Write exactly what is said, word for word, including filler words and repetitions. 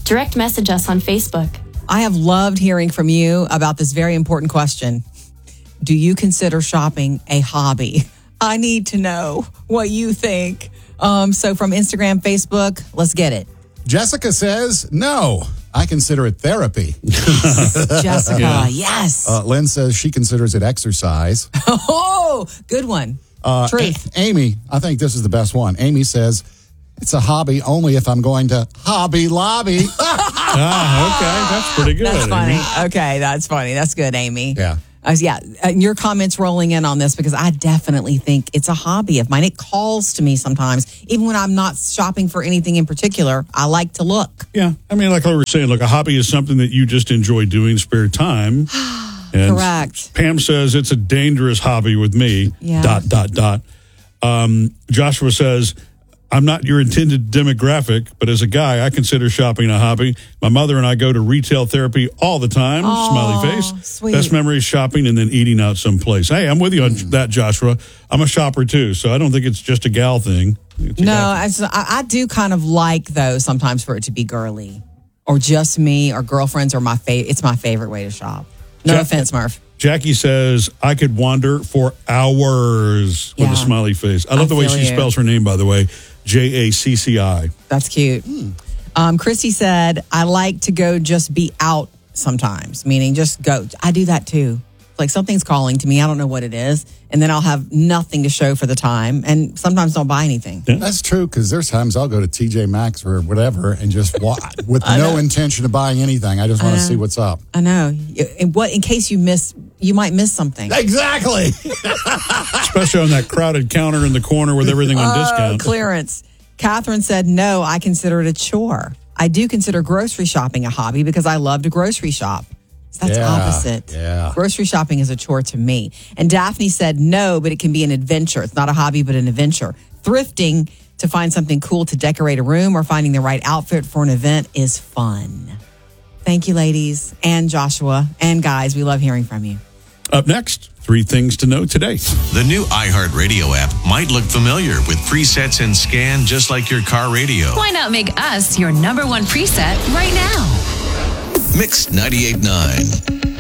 direct message us on Facebook. I have loved hearing from you about this very important question. Do you consider shopping a hobby? I need to know what you think. Um, so from Instagram, Facebook, let's get it. Jessica says, no, I consider it therapy. Jessica, Yeah. yes. Uh, Lynn says she considers it exercise. Oh, good one. Uh, Truth. A- Amy, I think this is the best one. Amy says, it's a hobby only if I'm going to Hobby Lobby. Ah, okay. That's pretty good. That's funny. Amy. Okay, that's funny. That's good, Amy. Yeah. Uh, yeah, uh, your comments rolling in on this because I definitely think it's a hobby of mine. It calls to me sometimes, even when I'm not shopping for anything in particular. I like to look. Yeah. I mean, like I was saying, look, a hobby is something that you just enjoy doing spare time. And Correct. Pam says it's a dangerous hobby with me. Yeah. Dot, dot, dot. Um, Joshua says, I'm not your intended demographic, but as a guy, I consider shopping a hobby. My mother and I go to retail therapy all the time. Aw, Smiley face. sweet. Best memory is shopping and then eating out someplace. Hey, I'm with you on that, Joshua. I'm a shopper too, so I don't think it's just a gal thing. It's a No, guy thing. I, I do kind of like, though, sometimes for it to be girly or just me or girlfriends or my favorite. It's my favorite way to shop. No Jack- offense, Murph. Jackie says, I could wander for hours with Yeah. a smiley face. I love I the way feel she you. spells her name, by the way. J A C C I. That's cute. Um, Christy said, I like to go just be out sometimes, meaning just go. I do that too. Like something's calling to me. I don't know what it is. And then I'll have nothing to show for the time. And sometimes don't buy anything. That's true, because there's times I'll go to T J Maxx or whatever and just walk with no intention of buying anything. I just want to see what's up. I know. In, what, in case you miss, you might miss something. Exactly. Especially on that crowded counter in the corner with everything on Oh, discount. clearance. Catherine said, no, I consider it a chore. I do consider grocery shopping a hobby because I love to grocery shop. So that's Yeah, opposite. yeah. Grocery shopping is a chore to me. And Daphne said, no, but it can be an adventure. It's not a hobby, but an adventure. Thrifting to find something cool to decorate a room or finding the right outfit for an event is fun. Thank you, ladies, and Joshua, and guys. We love hearing from you. Up next, three things to know today. The new iHeartRadio app might look familiar with presets and scan just like your car radio. Why not make us your number one preset right now? Mix ninety-eight point nine.